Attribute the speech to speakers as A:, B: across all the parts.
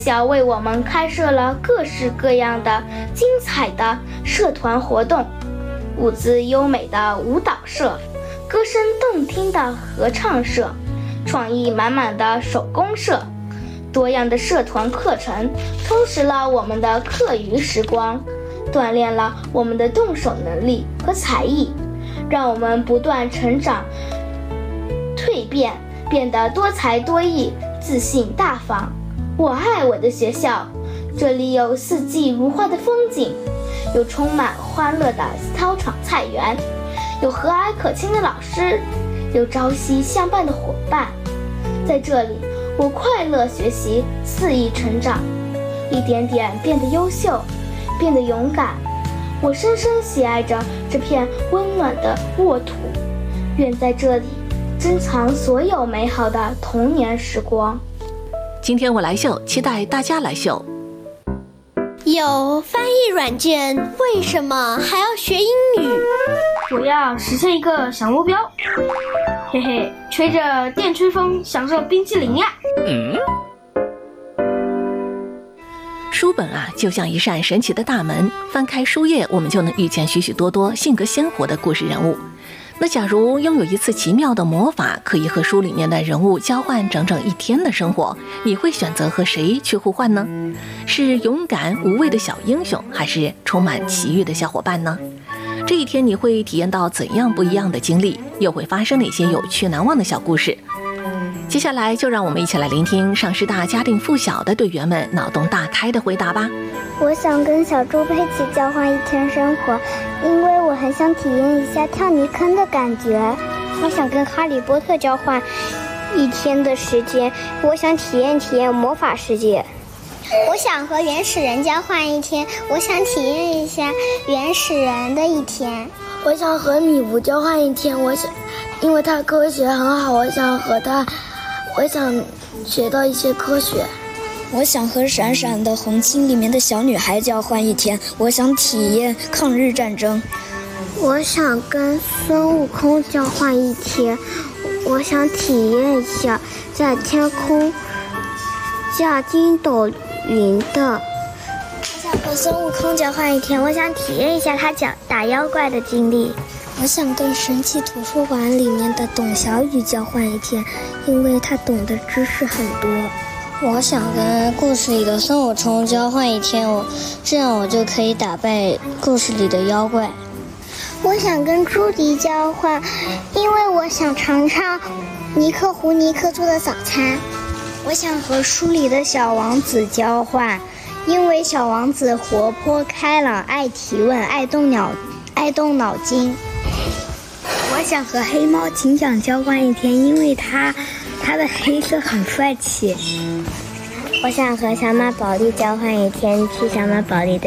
A: 校为我们开设了各式各样的精彩的社团活动，舞姿优美的舞蹈社，歌声动听的合唱社，创意满满的手工社，多样的社团课程充实了我们的课余时光，锻炼了我们的动手能力和才艺，让我们不断成长蜕变，变得多才多艺，自信大方。我爱我的学校，这里有四季如花的风景，有充满欢乐的操场菜园，有和蔼可亲的老师，有朝夕相伴的伙伴。在这里，我快乐学习，肆意成长，一点点变得优秀，变得勇敢。我深深喜爱着这片温暖的沃土，愿在这里珍藏所有美好的童年时光。
B: 今天我来秀，期待大家来秀。
C: 有翻译软件，为什么还要学英语？
D: 我要实现一个小目标，嘿嘿，吹着电吹风，享受冰淇淋呀！
B: 书本啊，就像一扇神奇的大门，翻开书页，我们就能遇见许许多多性格鲜活的故事人物。那假如拥有一次奇妙的魔法，可以和书里面的人物交换整整1天的生活，你会选择和谁去互换呢？是勇敢无畏的小英雄，还是充满奇遇的小伙伴呢？这一天你会体验到怎样不一样的经历，又会发生哪些有趣难忘的小故事？接下来就让我们一起来聆听上师大嘉定附小的队员们脑洞大开的回答吧。
E: 我想跟小猪佩奇交换1天生活，因为我很想体验一下跳泥坑的感觉。我想跟哈利波特交换1天的时间，我想体验体验魔法世界。
F: 我想和原始人交换1天，我想体验一下原始人的1天。
G: 我想和米芾交换1天，因为他科学很好，我想学到一些科学。
H: 我想和闪闪的红星里面的小女孩交换1天，我想体验抗日战争。
E: 我想跟孙悟空交换1天，我想体验一下在天空驾筋斗云的。
F: 我想和孙悟空交换1天，我想体验一下他打妖怪的经历。
I: 我想跟神奇图书馆里面的董小雨交换1天，因为他懂的知识很多。
J: 我想跟故事里的孙悟空交换1天，这样我就可以打败故事里的妖怪。
F: 我想跟朱迪交换，因为我想尝尝尼克胡尼克做的早餐。
K: 我想和书里的小王子交换，因为小王子活泼开朗，爱提问，爱动脑筋。
L: 我想和黑猫警长交换1天，因为他的黑色很帅气。
E: 我想和小马宝莉交换1天，去小马宝莉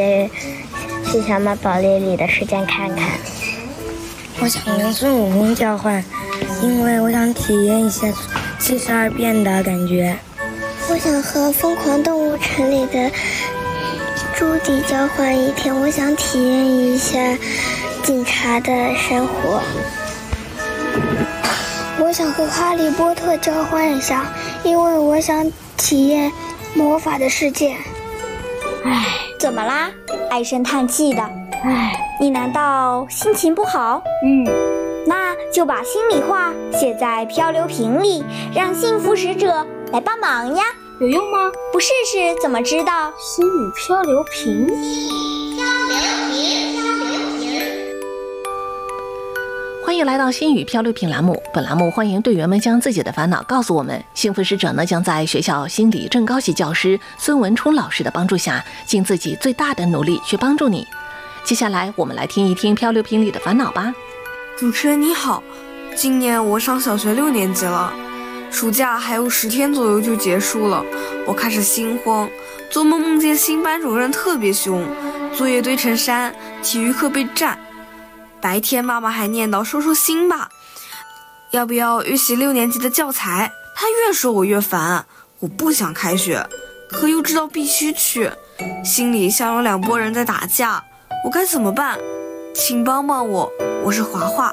E: 里的世界看看。
M: 我想跟孙悟空交换，因为我想体验一下72变的感觉。
N: 我想和疯狂动物城里的朱迪交换1天，我想体验一下警察的生活。
O: 我想和哈利波特交换1下，因为我想体验魔法的世界。
P: 怎么啦？唉声叹气的。你难道心情不好？那就把心里话写在漂流瓶里，让幸福使者来帮忙呀。
D: 有用吗？
P: 不试试怎么知道？
D: 心语漂流瓶。
B: 欢迎来到心语漂流瓶栏目，本栏目欢迎队员们将自己的烦恼告诉我们，幸福使者呢将在学校心理正高级教师孙文冲老师的帮助下，尽自己最大的努力去帮助你。接下来我们来听一听漂流瓶里的烦恼吧。
Q: 主持人你好，今年我上小学6年级了，暑假还有10天左右就结束了，我开始心慌，做梦梦见新班主任特别凶，作业堆成山，体育课被占。白天妈妈还念叨收心吧，要不要预习6年级的教材，她越说我越烦，我不想开学，可又知道必须去，心里像有2拨人在打架，我该怎么办？请帮帮我，我是华华。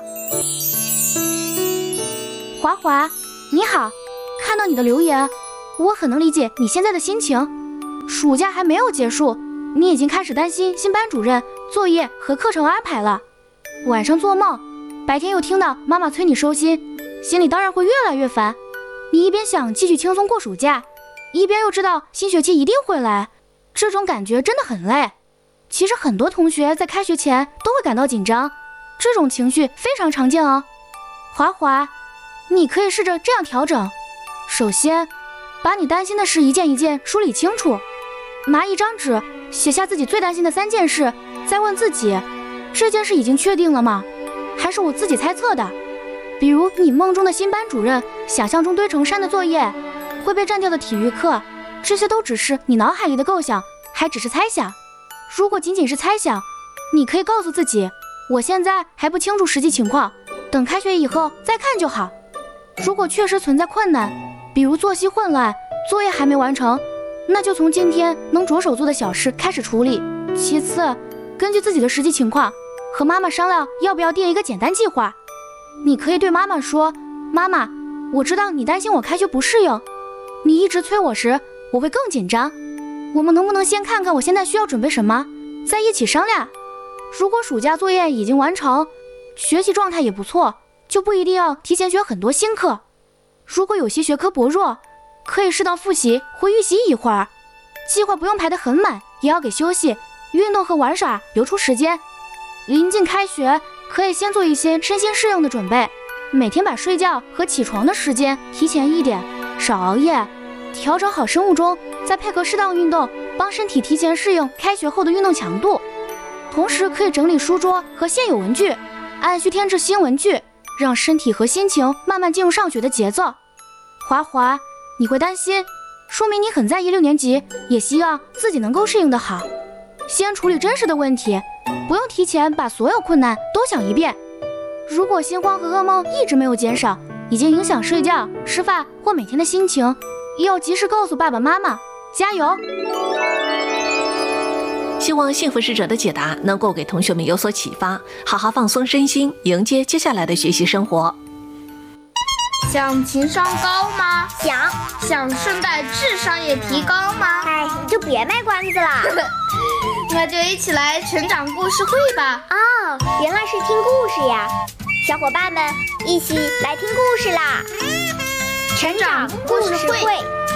R: 华华，你好，看到你的留言，我很能理解你现在的心情。 暑假还没有结束，你已经开始担心新班主任、作业和课程安排了。晚上做梦，白天又听到妈妈催你收心，心里当然会越来越烦。你一边想继续轻松过暑假，一边又知道新学期一定会来，这种感觉真的很累。其实很多同学在开学前都会感到紧张，这种情绪非常常见哦。华华，你可以试着这样调整。首先，把你担心的事一件一件梳理清楚，拿一张纸写下自己最担心的3件事，再问自己，这件事已经确定了吗？还是我自己猜测的？比如你梦中的新班主任，想象中堆成山的作业，会被占掉的体育课，这些都只是你脑海里的构想，还只是猜想。如果仅仅是猜想，你可以告诉自己，我现在还不清楚实际情况，等开学以后再看就好。如果确实存在困难，比如作息混乱，作业还没完成，那就从今天能着手做的小事开始处理。其次，根据自己的实际情况，和妈妈商量要不要定一个简单计划。你可以对妈妈说，妈妈，我知道你担心我开学不适应，你一直催我时，我会更紧张。我们能不能先看看我现在需要准备什么，再一起商量？如果暑假作业已经完成，学习状态也不错，就不一定要提前学很多新课。如果有些学科薄弱，可以适当复习或预习一会儿。计划不用排得很满，也要给休息、运动和玩耍留出时间。临近开学，可以先做一些身心适应的准备，每天把睡觉和起床的时间提前一点，少熬夜，调整好生物钟，再配合适当运动，帮身体提前适应开学后的运动强度。同时可以整理书桌和现有文具，按需添置新文具，让身体和心情慢慢进入上学的节奏。华华，你会担心，说明你很在意6年级，也希望自己能够适应得好。先处理真实的问题，不用提前把所有困难都想一遍。如果心慌和噩梦一直没有减少，已经影响睡觉、吃饭或每天的心情，要及时告诉爸爸妈妈，加油！
B: 希望幸福使者的解答能够给同学们有所启发，好好放松身心，迎接接下来的学习生活。
D: 想情商高吗？
F: 想
D: 顺带智商也提高吗？
F: 就别卖关子了。
D: 那就一起来成长故事会吧。
F: 哦，原来是听故事呀！小伙伴们一起来听故事啦！
D: 成长故事会。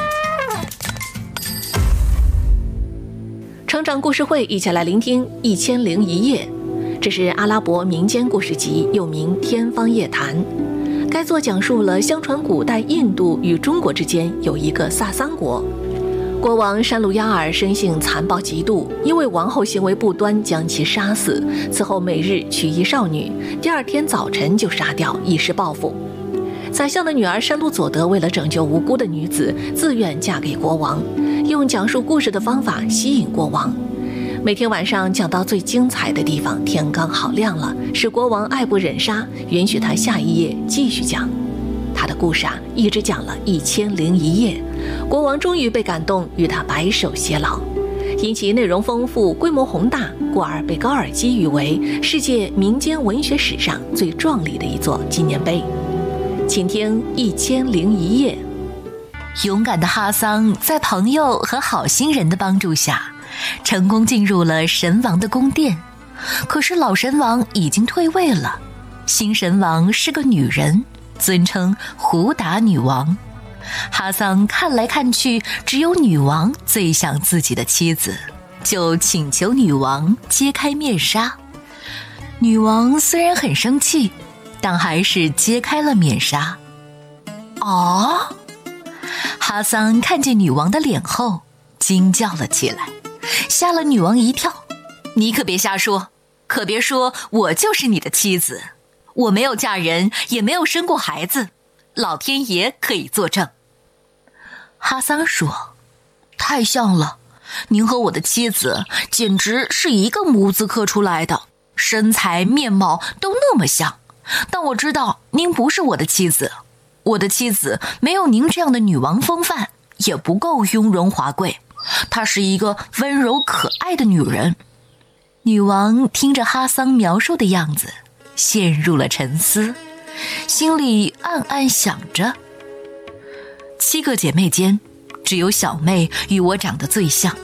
B: 成长故事会，一起来聆听1001夜。这是阿拉伯民间故事集，又名《天方夜谭》。该作讲述了相传古代印度与中国之间有一个萨桑国，国王山鲁亚尔生性残暴极度，因为王后行为不端将其杀死，此后每日娶一少女，第2天早晨就杀掉，以示报复。宰相的女儿山鲁佐德为了拯救无辜的女子，自愿嫁给国王，用讲述故事的方法吸引国王。每天晚上讲到最精彩的地方，天刚好亮了，使国王爱不忍杀，允许他下一夜继续讲。他的故事一直讲了1001夜，国王终于被感动，与他白首偕老。因其内容丰富、规模宏大，故而被高尔基誉为世界民间文学史上最壮丽的一座纪念碑。请听1001夜。
S: 勇敢的哈桑在朋友和好心人的帮助下，成功进入了神王的宫殿。可是老神王已经退位了，新神王是个女人，尊称胡达女王。哈桑看来看去，只有女王最像自己的妻子，就请求女王揭开面纱。女王虽然很生气，但还是揭开了面纱。哦，哈桑看见女王的脸后，惊叫了起来，吓了女王一跳。你可别瞎说，可别说我就是你的妻子，我没有嫁人，也没有生过孩子，老天爷可以作证。哈桑说，太像了，您和我的妻子简直是一个模子刻出来的，身材面貌都那么像。但我知道您不是我的妻子，我的妻子没有您这样的女王风范，也不够雍容华贵，她是一个温柔可爱的女人。女王听着哈桑描述的样子，陷入了沉思，心里暗暗想着，7个姐妹间，只有小妹与我长得最像，